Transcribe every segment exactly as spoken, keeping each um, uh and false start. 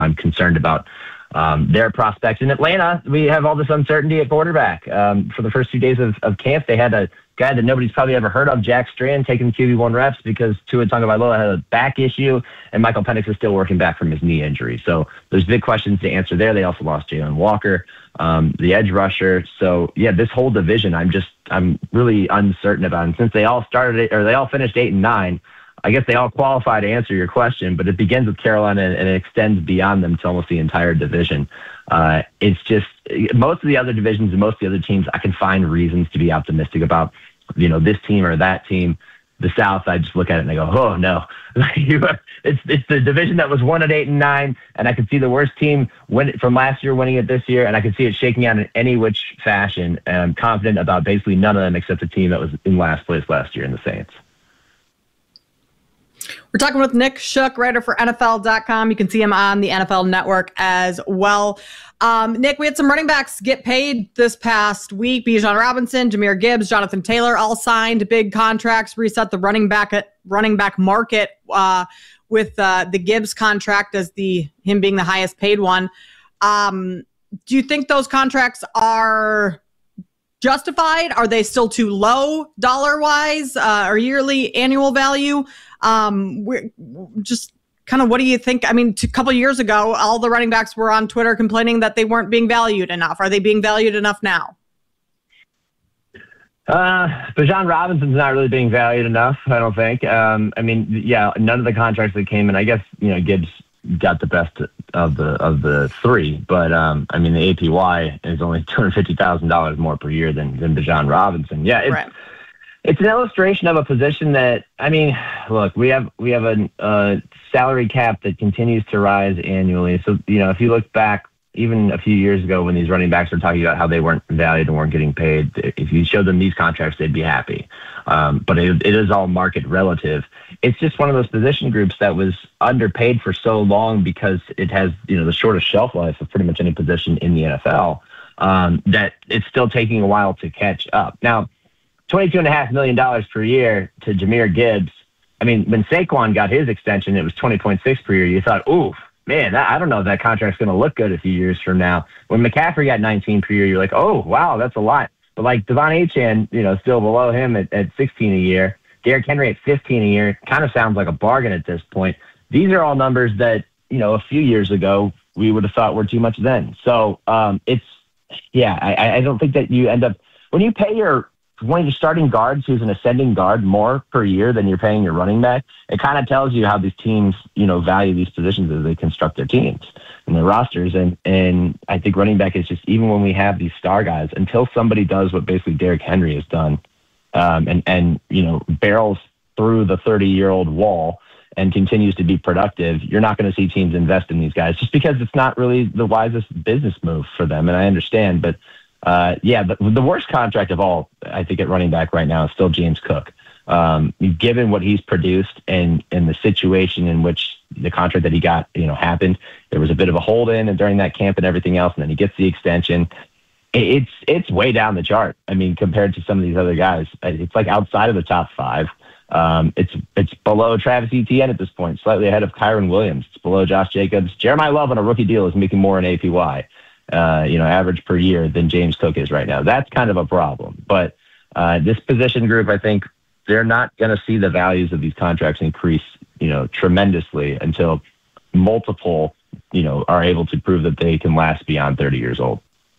I'm concerned about um, their prospects. In Atlanta, we have all this uncertainty at quarterback. Um, for the first few days of, of camp, they had a guy that nobody's probably ever heard of, Jack Strand, taking the Q B one reps because Tua Tagovailoa had a back issue, and Michael Penix is still working back from his knee injury. So there's big questions to answer there. They also lost Jalen Walker, um, the edge rusher. So, yeah, this whole division, I'm just I'm really uncertain about. And since they all started it, or they all finished eight and nine, I guess they all qualify to answer your question, but it begins with Carolina and it extends beyond them to almost the entire division. Uh, it's just most of the other divisions and most of the other teams, I can find reasons to be optimistic about, you know, this team or that team. The South, I just look at it and I go, oh, no. it's it's the division that was one at eight and nine, and I can see the worst team win from last year winning it this year, and I can see it shaking out in any which fashion, and I'm confident about basically none of them except the team that was in last place last year in the Saints. We're talking with Nick Shook, writer for N F L dot com. You can see him on the N F L Network as well. Um, Nick, we had some running backs get paid this past week. Bijan Robinson, Jahmyr Gibbs, Jonathan Taylor all signed big contracts, reset the running back at running back market uh, with uh, the Gibbs contract as the him being the highest paid one. Um, do you think those contracts are justified? Are they still too low dollar wise uh, or yearly annual value? Um, we're just kind of, what do you think? I mean, a couple of years ago, all the running backs were on Twitter complaining that they weren't being valued enough. Are they being valued enough now? Uh, Bijan Robinson's not really being valued enough, I don't think. Um, I mean, yeah, none of the contracts that came in, I guess, you know, Gibbs got the best of the of the three, but um, I mean, the A P Y is only two hundred fifty thousand dollars more per year than, than Bijan Robinson. Yeah, it's, right. It's an illustration of a position that, I mean, look, we have we have a uh, salary cap that continues to rise annually. So, you know, if you look back even a few years ago when these running backs were talking about how they weren't valued and weren't getting paid, if you showed them these contracts, they'd be happy. Um, but it, it is all market relative. It's just one of those position groups that was underpaid for so long because it has, you know, the shortest shelf life of pretty much any position in the N F L, um, that it's still taking a while to catch up. Now, twenty-two point five million dollars per year to Jahmyr Gibbs. I mean, when Saquon got his extension, it was twenty point six per year. You thought, ooh, man, that, I don't know if that contract's going to look good a few years from now. When McCaffrey got nineteen per year, you're like, oh, wow, that's a lot. But like Devon Achane, you know, still below him at, at sixteen a year. Derrick Henry at fifteen a year. Kind of sounds like a bargain at this point. These are all numbers that, you know, a few years ago we would have thought were too much then. So um, it's, yeah, I, I don't think that you end up, when you pay your one of your starting guards who's an ascending guard more per year than you're paying your running back, it kind of tells you how these teams, you know, value these positions as they construct their teams and their rosters. And, and I think running back is just, even when we have these star guys, until somebody does what basically Derrick Henry has done, um, and, and, you know, barrels through the thirty-year-old wall and continues to be productive, you're not going to see teams invest in these guys just because it's not really the wisest business move for them. And I understand, but Uh, yeah, the, the worst contract of all, I think, at running back right now is still James Cook. Um, given what he's produced and, and the situation in which the contract that he got, you know, happened, there was a bit of a hold in and during that camp and everything else, and then he gets the extension. It's it's way down the chart. I mean, compared to some of these other guys, it's like outside of the top five. Um, it's it's below Travis Etienne at this point, slightly ahead of Kyron Williams. It's below Josh Jacobs. Jeremiah Love on a rookie deal is making more in A P Y. Uh, you know, average per year than James Cook is right now. That's kind of a problem. But uh, this position group, I think they're not going to see the values of these contracts increase, you know, tremendously until multiple, you know, are able to prove that they can last beyond thirty years old.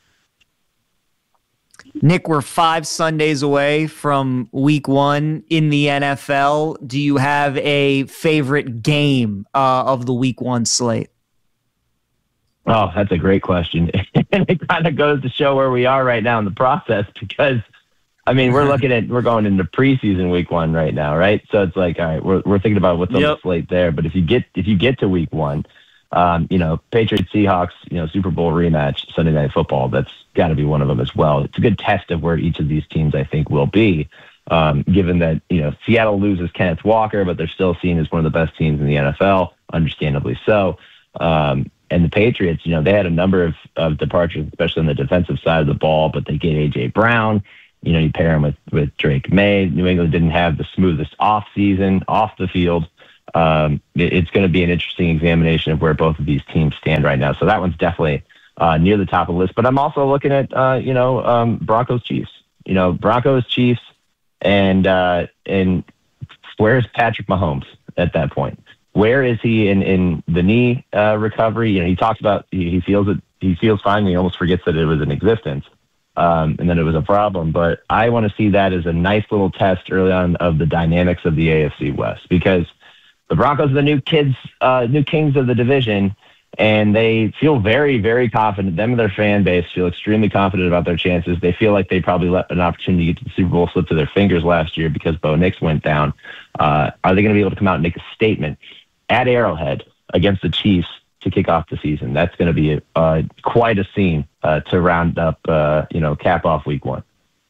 Nick, we're five Sundays away from week one in the N F L. Do you have a favorite game uh, of the week one slate? Oh, that's a great question. And it kind of goes to show where we are right now in the process because, I mean, we're looking at, we're going into preseason week one right now, right? So it's like, all right, we're we're thinking about what's on yep. the slate there. But if you get if you get to week one, um, you know, Patriots Seahawks, you know, Super Bowl rematch, Sunday Night Football, that's got to be one of them as well. It's a good test of where each of these teams, I think, will be, um, given that, you know, Seattle loses Kenneth Walker, but they're still seen as one of the best teams in the N F L, understandably so. Um, And the Patriots, you know, they had a number of, of departures, especially on the defensive side of the ball, but they get A J Brown. You know, you pair him with, with Drake May. New England didn't have the smoothest off season, off the field. um, it, it's going to be an interesting examination of where both of these teams stand right now. So that one's definitely uh, near the top of the list. But I'm also looking at, uh, you know, um, Broncos Chiefs. You know, Broncos Chiefs, and uh, and where's Patrick Mahomes at that point? Where is he in, in the knee uh, recovery? You know, he talks about he, he feels it. He feels fine. And he almost forgets that it was in existence, um, and that it was a problem. But I want to see that as a nice little test early on of the dynamics of the A F C West, because the Broncos are the new kids, uh, new kings of the division, and they feel very, very confident. Them and their fan base feel extremely confident about their chances. They feel like they probably let an opportunity to get to the Super Bowl slip through their fingers last year because Bo Nix went down. Uh, are they going to be able to come out and make a statement at Arrowhead against the Chiefs to kick off the season? That's going to be uh, quite a scene uh, to round up, uh, you know, cap off week one.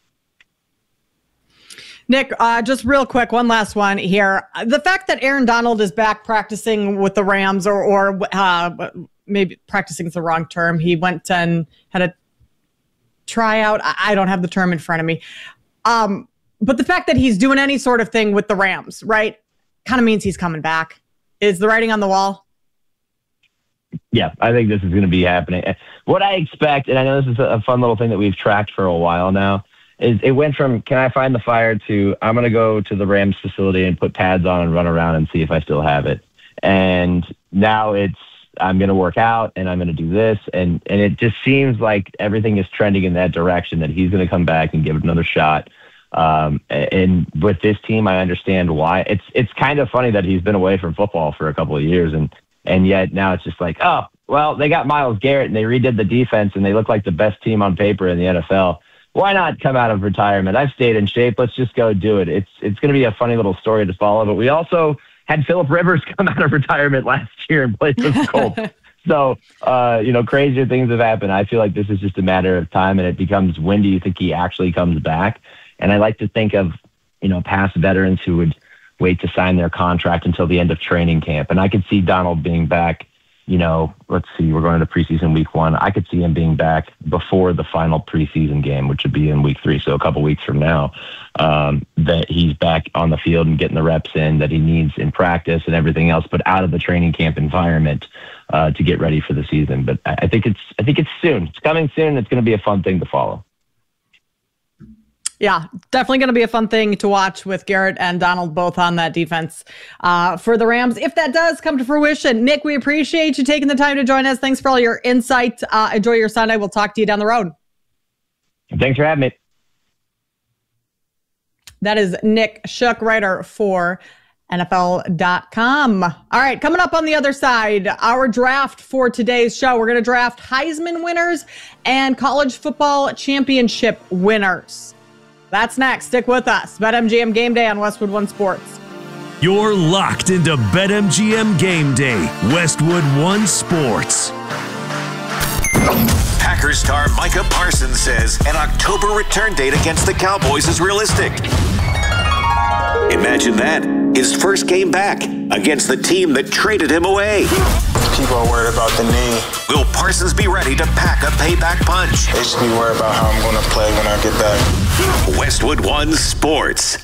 Nick, uh, just real quick, one last one here. The fact that Aaron Donald is back practicing with the Rams, or, or uh, maybe practicing is the wrong term. He went and had a tryout. I don't have the term in front of me. Um, but the fact that he's doing any sort of thing with the Rams, right, kind of means he's coming back. Is the writing on the wall? Yeah, I think this is going to be happening. What I expect, and I know this is a fun little thing that we've tracked for a while now, is it went from, can I find the fire, to I'm going to go to the Rams facility and put pads on and run around and see if I still have it. And now it's, I'm going to work out and I'm going to do this. And, and it just seems like everything is trending in that direction, that he's going to come back and give it another shot. Um, and with this team, I understand why. It's, it's kind of funny that he's been away from football for a couple of years. And, and yet now it's just like, oh, well, they got Myles Garrett and they redid the defense and they look like the best team on paper in the N F L. Why not come out of retirement? I've stayed in shape. Let's just go do it. It's it's going to be a funny little story to follow. But we also had Phillip Rivers come out of retirement last year and play for the Colts. So, uh, you know, crazier things have happened. I feel like this is just a matter of time, and it becomes, when do you think he actually comes back? And I like to think of, you know, past veterans who would wait to sign their contract until the end of training camp. And I could see Donald being back. You know, let's see, we're going to preseason week one. I could see him being back before the final preseason game, which would be in week three, so a couple weeks from now, um, that he's back on the field and getting the reps in that he needs in practice and everything else, but out of the training camp environment uh, to get ready for the season. But I think it's I think it's soon. It's coming soon. It's going to be a fun thing to follow. Yeah, definitely going to be a fun thing to watch with Garrett and Donald both on that defense uh, for the Rams, if that does come to fruition. Nick, we appreciate you taking the time to join us. Thanks for all your insight. Uh, enjoy your Sunday. We'll talk to you down the road. Thanks for having me. That is Nick Shook, writer for N F L dot com. All right, coming up on the other side, our draft for today's show. We're going to draft Heisman winners and college football championship winners. That's next. Stick with us. BetMGM Game Day on Westwood One Sports. You're locked into BetMGM Game Day, Westwood One Sports. Packers star Micah Parsons says an October return date against the Cowboys is realistic. Imagine that. His first game back against the team that traded him away. People are worried about the knee. Will Parsons be ready to pack a payback punch? They should be worried about how I'm going to play when I get back. Westwood One Sports.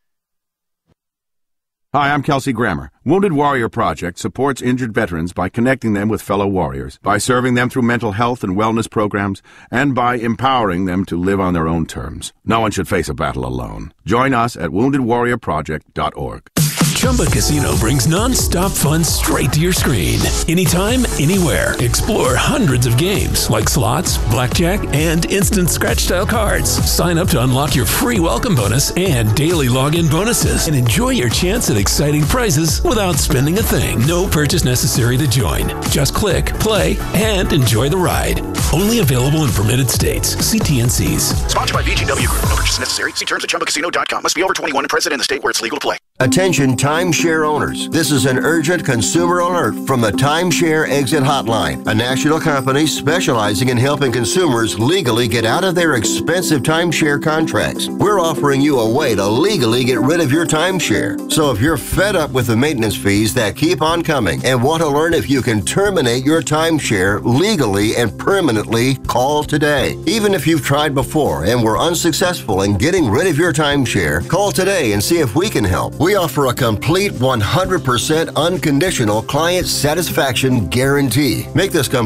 Hi, I'm Kelsey Grammer. Wounded Warrior Project supports injured veterans by connecting them with fellow warriors, by serving them through mental health and wellness programs, and by empowering them to live on their own terms. No one should face a battle alone. Join us at wounded warrior project dot org. Chumba Casino brings non-stop fun straight to your screen. Anytime, anywhere. Explore hundreds of games like slots, blackjack, and instant scratch-style cards. Sign up to unlock your free welcome bonus and daily login bonuses. And enjoy your chance at exciting prizes without spending a thing. No purchase necessary to join. Just click, play, and enjoy the ride. Only available in permitted states. See T N Cs. Sponsored by V G W Group. No purchase necessary. See terms at chumba casino dot com. Must be over twenty-one and present in the state where it's legal to play. Attention timeshare owners. This is an urgent consumer alert from the Timeshare Exit Hotline, a national company specializing in helping consumers legally get out of their expensive timeshare contracts. We're offering you a way to legally get rid of your timeshare. So if you're fed up with the maintenance fees that keep on coming and want to learn if you can terminate your timeshare legally and permanently, call today. Even if you've tried before and were unsuccessful in getting rid of your timeshare, call today and see if we can help. We offer a complete one hundred percent unconditional client satisfaction guarantee. Make this